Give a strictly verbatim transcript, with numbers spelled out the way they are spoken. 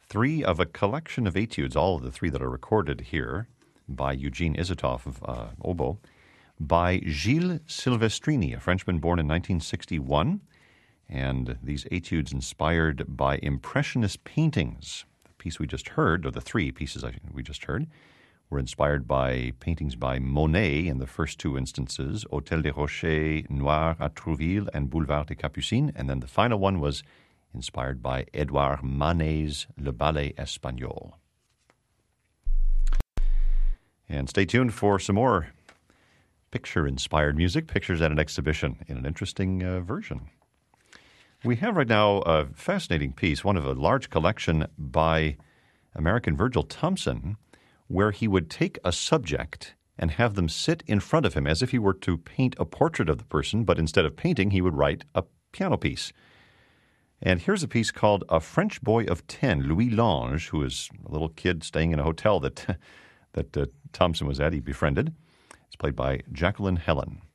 three of a collection of etudes, all of the three that are recorded here by Eugene Isatoff of uh, oboe, by Gilles Silvestrini, a Frenchman born in nineteen sixty-one. And these etudes inspired by Impressionist paintings. The piece we just heard, or the three pieces we just heard, were inspired by paintings by Monet in the first two instances, Hôtel des Rochers, Noir à Trouville, and Boulevard des Capucines. And then the final one was inspired by Edouard Manet's Le Ballet Espagnol. And stay tuned for some more picture-inspired music, pictures at an exhibition in an interesting uh, version. We have right now a fascinating piece, one of a large collection by American Virgil Thomson, where he would take a subject and have them sit in front of him as if he were to paint a portrait of the person, but instead of painting, he would write a piano piece. And here's a piece called A French Boy of Ten, Louis Lange, who is a little kid staying in a hotel that, that uh, Thomson was at. He befriended. It's played by Jacqueline Helen.